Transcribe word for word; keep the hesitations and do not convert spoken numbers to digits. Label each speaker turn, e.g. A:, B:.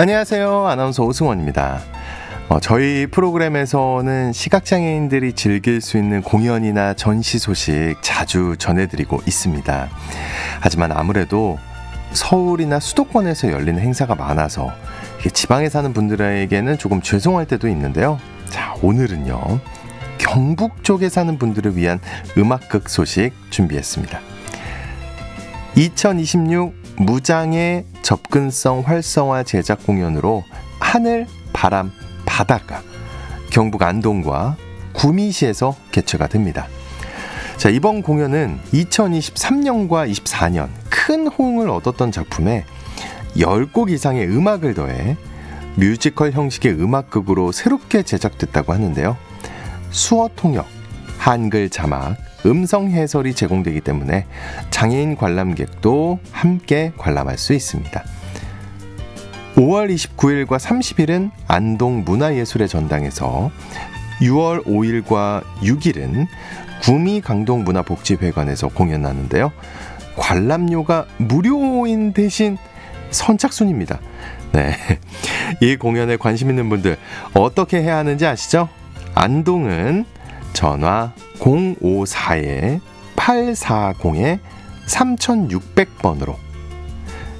A: 안녕하세요. 아나운서 오승원입니다. 어, 저희 프로그램에서는 시각장애인들이 즐길 수 있는 공연이나 전시 소식 자주 전해드리고 있습니다. 하지만 아무래도 서울이나 수도권에서 열리는 행사가 많아서 이게 지방에 사는 분들에게는 조금 죄송할 때도 있는데요. 자, 오늘은요, 경북 쪽에 사는 분들을 위한 음악극 소식 준비했습니다. 이천이십육 무장애 접근성 활성화 제작 공연으로 하늘, 바람, 바다가 경북 안동과 구미시에서 개최가 됩니다. 자, 이번 공연은 이천이십삼 년과 이십사 년 큰 호응을 얻었던 작품에 십 곡 이상의 음악을 더해 뮤지컬 형식의 음악극으로 새롭게 제작됐다고 하는데요. 수어 통역, 한글 자막, 음성 해설이 제공되기 때문에 장애인 관람객도 함께 관람할 수 있습니다. 오월 이십구일과 삼십일은 안동 문화예술의 전당에서, 유월 오일과 육일은 구미 강동문화복지회관에서 공연하는데요. 관람료가 무료인 대신 선착순입니다. 네, 이 공연에 관심 있는 분들 어떻게 해야 하는지 아시죠? 안동은 전화 공오사 팔사공 삼육공 번으로